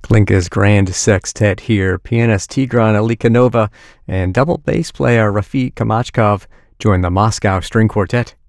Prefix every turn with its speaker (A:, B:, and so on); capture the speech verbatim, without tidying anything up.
A: Glinka's Grand Sextet here. Pianist Tigran Alikanova and double bass player Rafik Kamachkov join the Moscow String Quartet.